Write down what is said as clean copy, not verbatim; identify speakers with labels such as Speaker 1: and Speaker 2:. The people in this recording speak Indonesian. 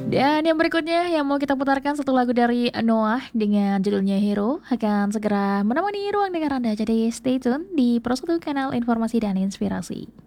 Speaker 1: Dan yang berikutnya yang mau kita putarkan satu lagu dari Noah dengan judulnya Hero akan segera menemani ruang dengar Anda. Jadi stay tune di Pro 1 Kanal Informasi dan Inspirasi.